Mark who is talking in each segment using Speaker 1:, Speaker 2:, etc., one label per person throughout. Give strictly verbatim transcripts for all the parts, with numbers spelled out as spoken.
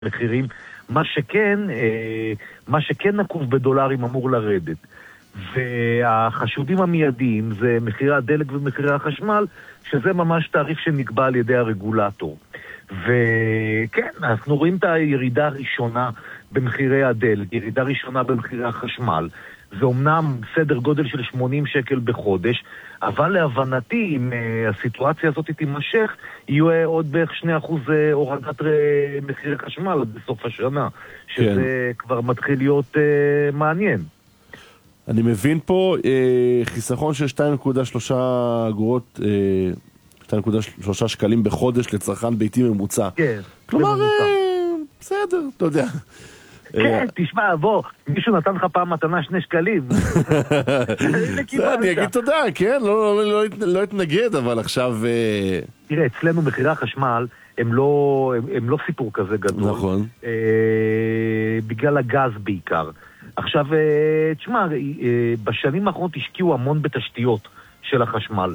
Speaker 1: מחירים, מה שכן, מה שכן נקוב בדולרים אמור לרדת. והחשודים המיידיים זה מחירי הדלק ומחירי החשמל, שזה ממש תעריף שנקבע על ידי הרגולטור. וכן, אנחנו רואים את הירידה הראשונה במחירי הדלק, ירידה ראשונה במחירי החשמל. זה אומנם סדר גודל של שמונים שקל בחודש, אבל להבנתי, אם uh, הסיטואציה הזאת תימשך, יהיו uh, עוד בערך שני אחוז uh, הורדת uh, מחירי חשמל בסוף השנה, שזה כן. כבר מתחיל להיות uh, מעניין.
Speaker 2: אני מבין פה uh, חיסכון של שתיים נקודה שלוש אגורות, uh, שתיים נקודה שלוש שקלים בחודש לצרכן ביתי ממוצע.
Speaker 1: כן.
Speaker 2: כלומר, uh, בסדר, אתה יודע.
Speaker 1: כן, תשמע, בוא, מישהו נתן לך פעם מתנה שני שקלים.
Speaker 2: אני אגיד תודה, כן, לא התנגד, אבל עכשיו...
Speaker 1: תראה, אצלנו מחירי החשמל הם לא סיפור כזה גדול.
Speaker 2: נכון.
Speaker 1: בגלל הגז בעיקר. עכשיו, תשמע, בשנים האחרונות השקיעו המון בתשתיות של החשמל,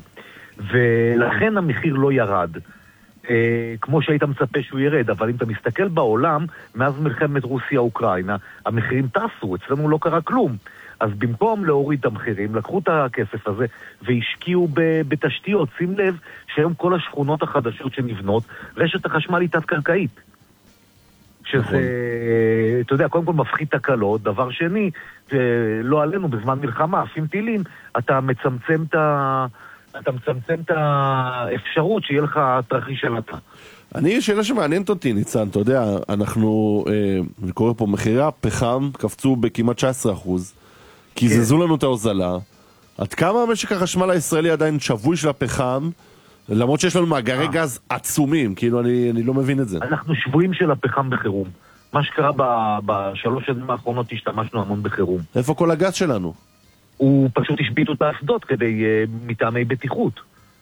Speaker 1: ולכן המחיר לא ירד. כמו שהיית מצפה שהוא ירד, אבל אם אתה מסתכל בעולם, מאז מלחמת רוסיה-אוקראינה, המחירים טסו, אצלנו לא קרה כלום. אז במקום להוריד את המחירים, לקחו את הכסף הזה והשקיעו בתשתיות. שים לב שהיום כל השכונות החדשות שנבנות, רשת החשמל היא תת-קרקעית. שזה, אתה יודע, קודם כל מפחית תקלות. דבר שני, לא עלינו, בזמן מלחמה, עפים טילים, אתה מצמצם את ה... אתה מצמצם את האפשרות שיהיה לך תרחיש שלטה.
Speaker 2: אני, שאלה שמעניינת אותי, ניצן, אתה יודע, אנחנו, אני קורא פה, מחירי הפחם קפצו בכמעט תשעה עשר אחוז, כי זזו לנו את ההוזלה. עד כמה המשק החשמל הישראלי עדיין שבוי של הפחם, למרות שיש לנו מאגרי גז עצומים, כאילו אני, אני לא מבין את זה.
Speaker 1: אנחנו שבויים של הפחם בחירום. מה שקרה בשלוש שנים האחרונות, השתמשנו המון בחירום.
Speaker 2: איפה כל הגז שלנו?
Speaker 1: הוא פשוט השביט את האסדות כדי uh, מטעמי בטיחות.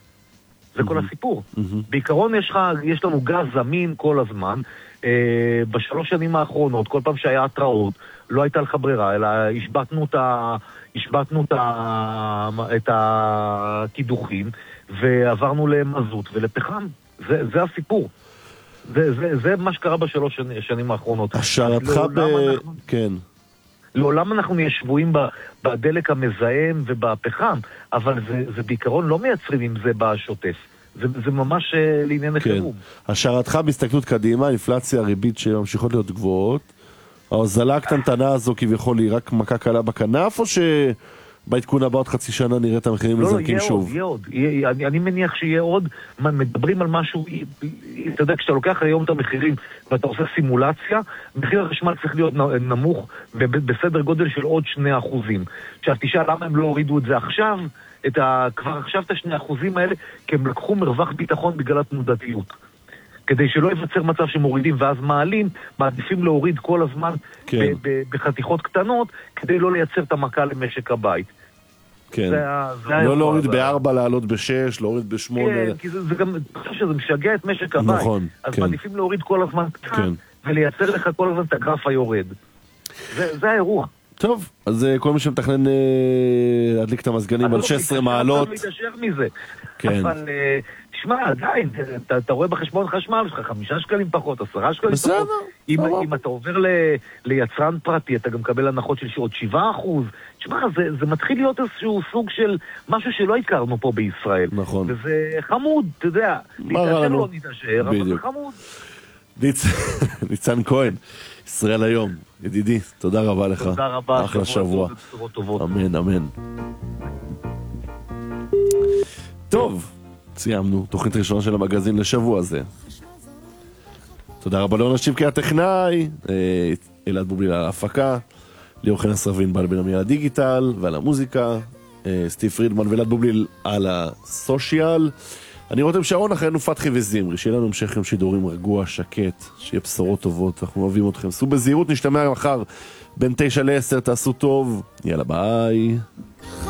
Speaker 1: זה mm-hmm. כל הסיפור. Mm-hmm. בעיקרון יש, לך, יש לנו גז זמין כל הזמן. Uh, בשלוש שנים האחרונות, כל פעם שהיה התראות, לא הייתה לך ברירה, אלא השבטנו את, ה, השבטנו את, ה, את הקידוחים, ועברנו למזוט ולפחם. זה, זה הסיפור. זה, זה, זה מה שקרה בשלוש שנים האחרונות.
Speaker 2: השערתך ב... אנחנו... כן.
Speaker 1: לעולם אנחנו נהיה שבויים בדלק המזהם ובפחם, אבל זה, זה בעיקרון לא מייצרים עם זה בשוטף. זה, זה ממש לעניין החירום.
Speaker 2: כן. השערתך בהסתכלות קדימה, אינפלציה, ריבית שממשיכות להיות גבוהות, ההוזלה הקטנטנה הזו כביכול היא רק מכה קלה בכנף, או שבעדכון הבא עוד חצי שנה נראה את המחירים מזרקים שוב?
Speaker 1: לא, יהיה עוד, יהיה עוד. אני מניח שיהיה עוד, מדברים על משהו, אתה יודע, כשאתה לוקח היום את המחירים ואתה עושה סימולציה, מחיר החשמל צריך להיות נמוך בסדר גודל של עוד שני אחוזים. עכשיו תשאל למה הם לא הורידו את זה עכשיו, את ה, כבר עכשיו את השני אחוזים האלה, כי הם לקחו מרווח ביטחון בגלל התנודתיות. כדי שלא ייווצר מצב שמורידים ואז מעלים, מעדיפים להוריד כל הזמן כן. ב- ב- בחתיכות קטנות, כדי לא לייצר את המכה למשק הבית.
Speaker 2: כן.
Speaker 1: זה, זה
Speaker 2: לא להוריד בארבע, לעלות בשש, להוריד בשמונה.
Speaker 1: כן, כי זה, זה גם, אני חושב שזה משגע את משק הבית.
Speaker 2: נכון,
Speaker 1: אז
Speaker 2: כן.
Speaker 1: מעדיפים להוריד כל הזמן קטן,
Speaker 2: כן.
Speaker 1: ולייצר לך כל הזמן את הגרף היורד. זה, זה האירוע.
Speaker 2: טוב, אז כל מי שמתכנן להדליק את המזגנים על שש עשרה מעלות.
Speaker 1: אני לא מתעשר מזה.
Speaker 2: כן.
Speaker 1: אבל, שמע, עדיין, אתה, אתה רואה בחשבון חשמל, יש לך חמישה שקלים פחות, עשרה שקלים
Speaker 2: בסדר,
Speaker 1: פחות. אם, אם אתה עובר ל, ליצרן פרטי, אתה גם מקבל הנחות של עוד שבעה אחוז. שמע, זה, זה מתחיל להיות איזשהו סוג של משהו שלא הכרנו פה בישראל.
Speaker 2: נכון.
Speaker 1: וזה חמוד, אתה יודע. להתעשר לא נתעשר, אבל זה חמוד.
Speaker 2: ניצ... ניצן כהן, ישראל היום, ידידי, תודה רבה לך.
Speaker 1: תודה רבה.
Speaker 2: אחלה שבוע. שבוע. אמן, אמן. טוב. סיימנו, תוכנית ראשונה של המגזין לשבוע הזה. תודה רבה לאורנה שבקי הטכנאי, אלעד בובליל על ההפקה, ליאור חנס רבין בעל בינמי על הדיגיטל ועל המוזיקה, סטיב פרידמן ואלעד בובליל על הסושיאל. אני רותם שרון, אחרינו פתחי וזמרי, שיהיה לנו המשך עם שידורים רגוע, שקט, שיהיה בשורות טובות, אנחנו אוהבים אתכם. סעו בזהירות, נשתמע מחר בין תשע לעשר, תעשו טוב, יאללה ביי.